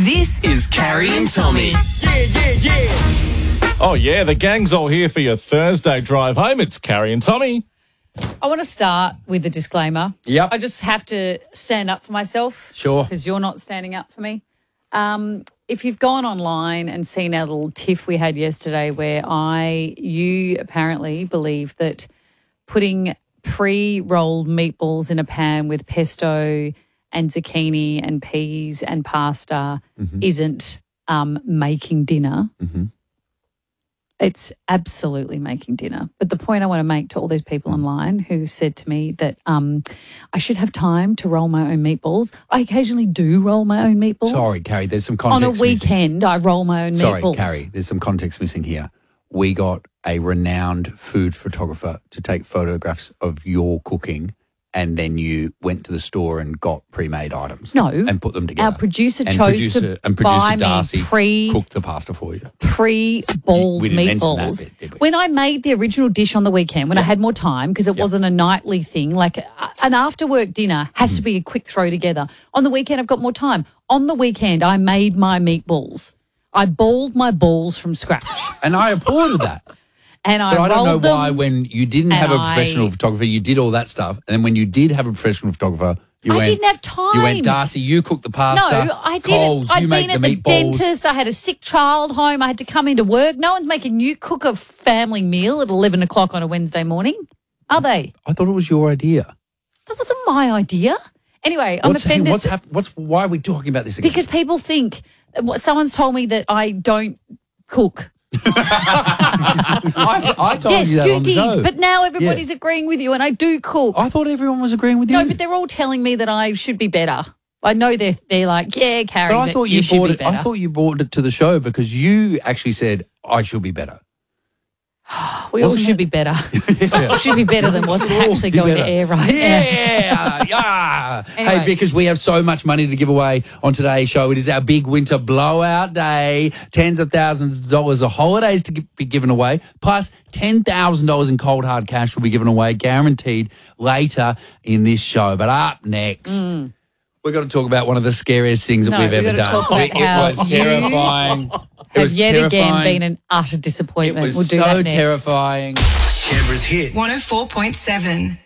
This is Carrie and Tommy. Oh, yeah, the gang's all here for your Thursday drive home. It's Carrie and Tommy. I want to start with a disclaimer. Yep. I just have to stand up for myself. Sure. Because you're not standing up for me. If you've gone online and seen our little tiff we had yesterday where you apparently believe that putting pre-rolled meatballs in a pan with pesto and zucchini and peas and pasta isn't making dinner. Mm-hmm. It's absolutely making dinner. But the point I want to make to all those people online who said to me that I should have time to roll my own meatballs. I occasionally do roll my own meatballs. Sorry, Carrie, there's some context On a weekend, I roll my own meatballs. Sorry, Carrie, there's some context missing here. We got a renowned food photographer to take photographs of your cooking, and then you went to the store and got pre-made items. No. And put them together. Our producer And chose producer to buy Darcy me cooked the pasta for you. pre-balled We didn't mention meatballs. that bit, did we? When I made the original dish on the weekend, when I had more time, because it wasn't a nightly thing, like an after-work dinner has to be a quick throw together. On the weekend, I've got more time. On the weekend, I made my meatballs. I balled my balls from scratch. And I applauded that. And But I don't know rolled them, why when you didn't have a and professional photographer, you did all that stuff. And then when you did have a professional photographer, I didn't have time. You went, Darcy, you cooked the pasta. No, I Coles, didn't. I'd you been make at the the meatballs. dentist. I had a sick child home. I had to come into work. No one's making you cook a family meal at 11 o'clock on a Wednesday morning, are they? I thought it was your idea. That wasn't my idea. Anyway, I'm offended Why are we talking about this again? because people think someone's told me that I don't cook. I told Yes, you that you on the did, show. but now everybody's agreeing with you, and I do cook. I thought everyone was agreeing with you. No, but they're all telling me that I should be better. I know they're like, yeah, Carrie, But I thought you should brought be it. better. I thought you brought it to the show because you actually said I should be better. We all Wasn't should it? be better. We should be better than what's actually Be going to better. air right now. Yeah. Anyway. Hey, because we have so much money to give away on today's show. It is our big winter blowout day. Tens of thousands of dollars of holidays to be given away. Plus $10,000 in cold hard cash will be given away, guaranteed, later in this show. But up next, we're going to talk about one of the scariest things that No, we've we've ever got to done. talk about how it was you terrifying. It Have was yet again terrifying. been an utter It disappointment. was We'll do so that next. terrifying. Canberra's hit. 104.7.